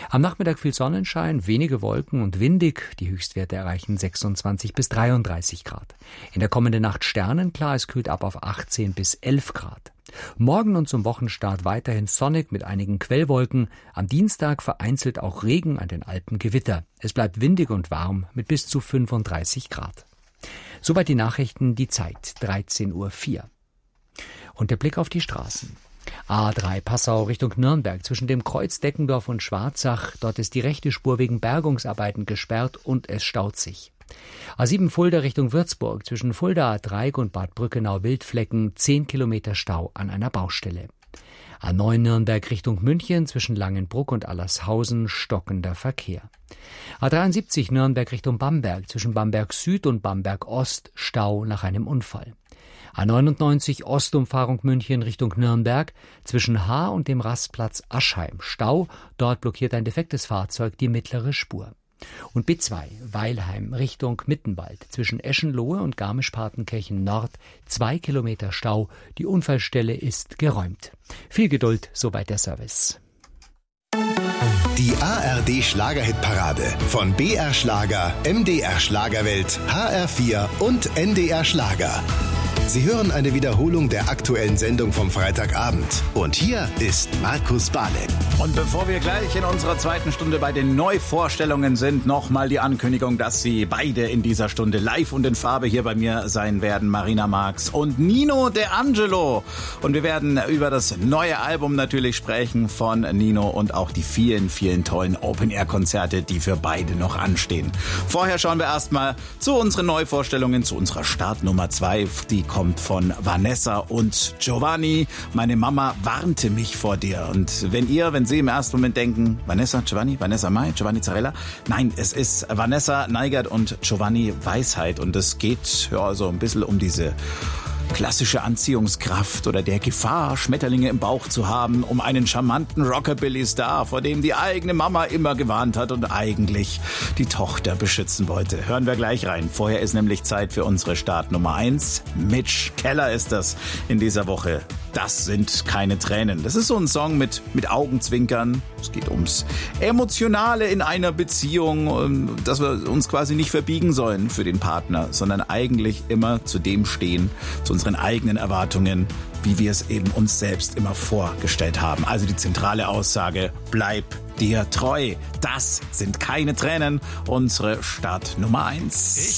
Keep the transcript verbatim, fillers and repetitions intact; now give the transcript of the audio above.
Am Nachmittag viel Sonnenschein, wenige Wolken und windig. Die Höchstwerte erreichen sechsundzwanzig bis dreiunddreißig Grad. In der kommenden Nacht sternenklar, es kühlt ab auf achtzehn bis elf Grad. Morgen und zum Wochenstart weiterhin sonnig mit einigen Quellwolken. Am Dienstag vereinzelt auch Regen, an den Alpen Gewitter. Es bleibt windig und warm mit bis zu fünfunddreißig Grad. Soweit die Nachrichten, die Zeit, dreizehn Uhr vier. Und der Blick auf die Straßen. A drei Passau Richtung Nürnberg zwischen dem Kreuz Deckendorf und Schwarzach. Dort ist die rechte Spur wegen Bergungsarbeiten gesperrt und es staut sich. A sieben Fulda Richtung Würzburg zwischen Fulda A drei und Bad Brückenau-Wildflecken zehn Kilometer Stau an einer Baustelle. A neun Nürnberg Richtung München zwischen Langenbruck und Allershausen stockender Verkehr. A dreiundsiebzig Nürnberg Richtung Bamberg zwischen Bamberg Süd und Bamberg Ost Stau nach einem Unfall. A neunundneunzig Ostumfahrung München Richtung Nürnberg zwischen Haar und dem Rastplatz Aschheim Stau, dort blockiert ein defektes Fahrzeug die mittlere Spur. Und B zwei Weilheim Richtung Mittenwald zwischen Eschenlohe und Garmisch-Partenkirchen Nord zwei Kilometer Stau. Die Unfallstelle ist geräumt. Viel Geduld, soweit der Service. Die A R D Schlagerhitparade von B R Schlager, M D R Schlagerwelt, H R vier und N D R Schlager. Sie hören eine Wiederholung der aktuellen Sendung vom Freitagabend. Und hier ist Markus Balek. Und bevor wir gleich in unserer zweiten Stunde bei den Neuvorstellungen sind, nochmal die Ankündigung, dass sie beide in dieser Stunde live und in Farbe hier bei mir sein werden. Marina Marx und Nino De Angelo. Und wir werden über das neue Album natürlich sprechen von Nino und auch die vielen, vielen tollen Open-Air-Konzerte, die für beide noch anstehen. Vorher schauen wir erstmal zu unseren Neuvorstellungen, zu unserer Startnummer zwei. Die kommt von Vanessa und Giovanni. Meine Mama warnte mich vor dir. Und wenn ihr, wenn Sie im ersten Moment denken, Vanessa, Giovanni, Vanessa Mai, Giovanni Zarella, nein, es ist Vanessa Neigert und Giovanni Weisheit. Und es geht ja so ein bisschen um diese klassische Anziehungskraft oder der Gefahr, Schmetterlinge im Bauch zu haben, um einen charmanten Rockabilly-Star, vor dem die eigene Mama immer gewarnt hat und eigentlich die Tochter beschützen wollte. Hören wir gleich rein. Vorher ist nämlich Zeit für unsere Start Nummer eins. Mitch Keller ist das in dieser Woche. Das sind keine Tränen. Das ist so ein Song mit, mit Augenzwinkern. Es geht ums Emotionale in einer Beziehung, dass wir uns quasi nicht verbiegen sollen für den Partner, sondern eigentlich immer zu dem stehen, zu unseren eigenen Erwartungen, wie wir es eben uns selbst immer vorgestellt haben. Also die zentrale Aussage, bleib dir treu. Das sind keine Tränen. Unsere Start Nummer eins.